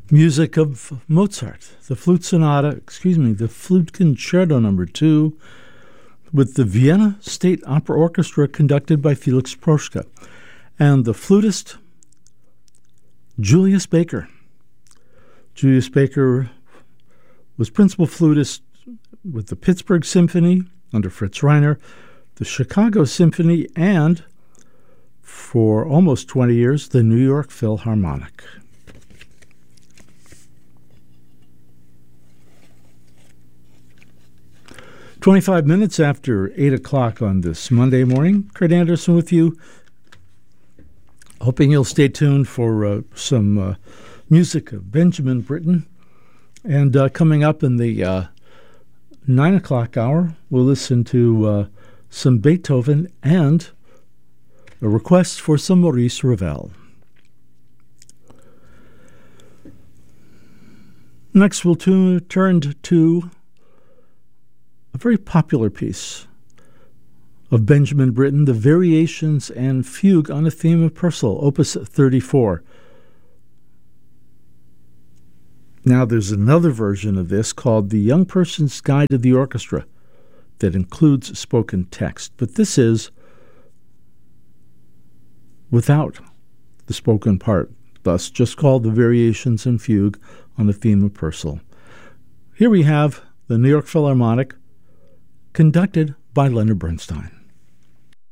Music of Mozart, the the Flute Concerto No. 2, with the Vienna State Opera Orchestra conducted by Felix Proschka, and the flutist Julius Baker. Julius Baker was principal flutist with the Pittsburgh Symphony under Fritz Reiner, the Chicago Symphony, and, for almost 20 years, the New York Philharmonic. "25 minutes after 8 o'clock on this Monday morning, Kurt Anderson with you, hoping you'll stay tuned for some music of Benjamin Britten. And coming up in the 9 o'clock hour, we'll listen to some Beethoven and a request for some Maurice Ravel. Next, we'll turn to a very popular piece of Benjamin Britten, the Variations and Fugue on a Theme of Purcell, Opus 34. Now, there's another version of this called The Young Person's Guide to the Orchestra that includes spoken text, but this is without the spoken part, thus just called The Variations and Fugue on the Theme of Purcell. Here we have the New York Philharmonic, conducted by Leonard Bernstein.